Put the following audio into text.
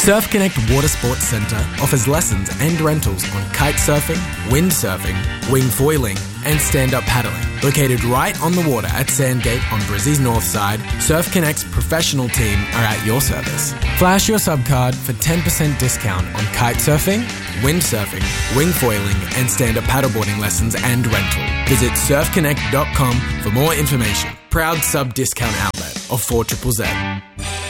Surf Connect Water Sports Centre offers lessons and rentals on kite surfing, windsurfing, wing foiling and stand-up paddling. Located right on the water at Sandgate on Brizzy's north side, Surf Connect's professional team are at your service. Flash your subcard for 10% discount on kite surfing, windsurfing, wing foiling and stand-up paddleboarding lessons and rental. Visit surfconnect.com for more information. Proud sub-discount outlet of 4ZZZ.